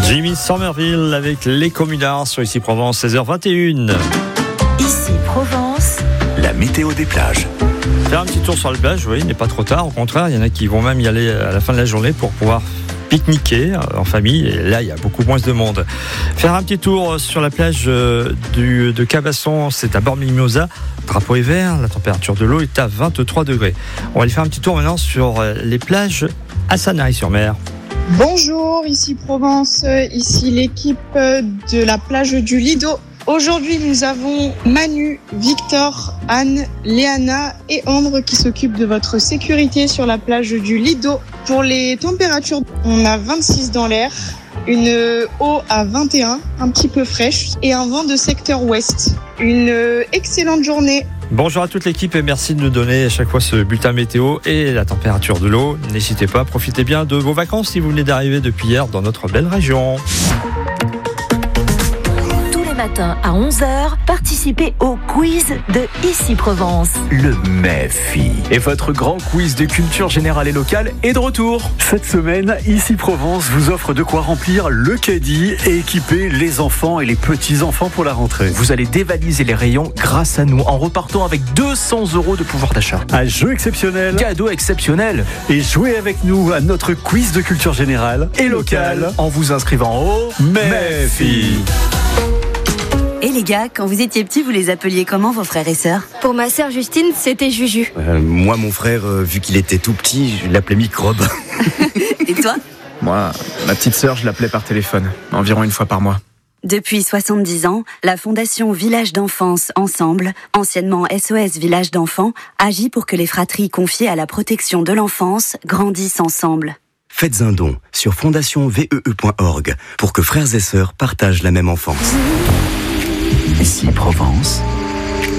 Jimmy Somerville avec les communards sur Ici Provence, 16h21. Ici Provence, la météo des plages. Faire un petit tour sur la plage, oui, il n'est pas trop tard. Au contraire, il y en a qui vont même y aller à la fin de la journée pour pouvoir pique-niquer en famille. Et là, il y a beaucoup moins de monde. Faire un petit tour sur la plage de Cabasson, c'est à Bord-Mimosa. Drapeau est vert, la température de l'eau est à 23 degrés. On va aller faire un petit tour maintenant sur les plages à Sanary-sur-Mer. Bonjour, ici Provence, ici l'équipe de la plage du Lido. Aujourd'hui, nous avons Manu, Victor, Anne, Léana et Ambre qui s'occupent de votre sécurité sur la plage du Lido. Pour les températures, on a 26 dans l'air, une eau à 21, un petit peu fraîche et un vent de secteur ouest. Une excellente journée. Bonjour à toute l'équipe et merci de nous donner à chaque fois ce bulletin météo et la température de l'eau. N'hésitez pas, profitez bien de vos vacances si vous venez d'arriver depuis hier dans notre belle région. matin à 11h, participez au quiz de Ici Provence. Le MEFI. Et votre grand quiz de culture générale et locale est de retour. Cette semaine, Ici Provence vous offre de quoi remplir le caddie et équiper les enfants et les petits-enfants pour la rentrée. Vous allez dévaliser les rayons grâce à nous en repartant avec 200 € de pouvoir d'achat. Un jeu exceptionnel. Cadeau exceptionnel. Et jouez avec nous à notre quiz de culture générale et locale en vous inscrivant au MEFI. Et les gars, quand vous étiez petits, vous les appeliez comment vos frères et sœurs ? Pour ma sœur Justine, c'était Juju. Moi, mon frère, vu qu'il était tout petit, je l'appelais Microbe. Et toi ? Moi, ma petite sœur, je l'appelais par téléphone, environ une fois par mois. Depuis 70 ans, la Fondation Village d'Enfance Ensemble, anciennement SOS Village d'Enfants, agit pour que les fratries confiées à la protection de l'enfance grandissent ensemble. Faites un don sur fondationvee.org pour que frères et sœurs partagent la même enfance. Ici Provence,